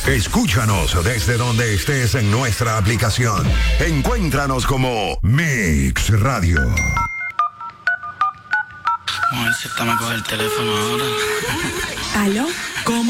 Escúchanos desde donde estés en nuestra aplicación. Encuéntranos como Mix Radio. Vamos a ver si esta me coge el teléfono ahora. ¿Aló? ¿Cómo